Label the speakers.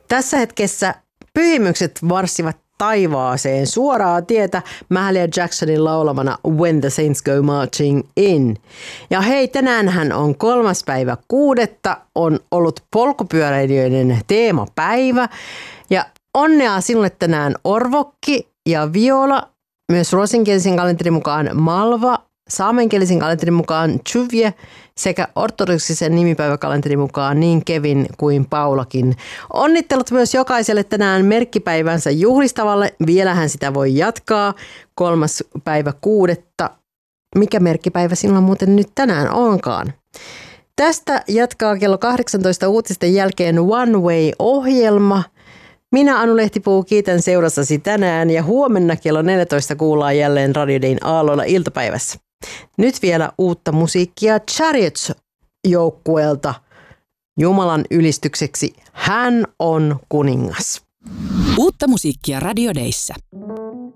Speaker 1: Tässä hetkessä pyhimykset marssivat taivaaseen suoraa tietä Mahalia Jacksonin laulamana When the Saints Go Marching In. Ja hei, tänäänhän on 3.6. on ollut polkupyöräilijöiden teemapäivä. Ja onnea sinulle tänään Orvokki ja Viola, myös ruotsinkielisen kalenterin mukaan Malva, saamenkielisen kalenterin mukaan Tjuvje sekä ortodoksisen nimipäiväkalenterin mukaan niin Kevin kuin Paulakin. Onnittelut myös jokaiselle tänään merkkipäivänsä juhlistavalle. Vielähän sitä voi jatkaa 3.6. Mikä merkkipäivä sinulla muuten nyt tänään onkaan? Tästä jatkaa kello 18 uutisten jälkeen One Way-ohjelma. Minä Anu Lehtipuu kiitän seurassasi tänään ja huomenna kello 14 kuullaan jälleen Radio Dayn aalloilla iltapäivässä. Nyt vielä uutta musiikkia Chariots-joukkueelta Jumalan ylistykseksi. Hän on kuningas.
Speaker 2: Uutta musiikkia Radio Dayssä.